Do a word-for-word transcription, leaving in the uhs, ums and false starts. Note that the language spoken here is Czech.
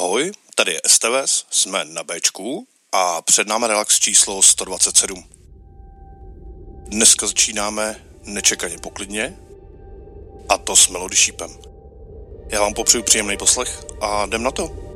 Ahoj, tady je S T V S, jsme na Bčku a před námi relax číslo sto dvacet sedm. Dneska začínáme nečekaně poklidně a to s Melody Sheepem. Já vám popřeju příjemný poslech a jdem na to.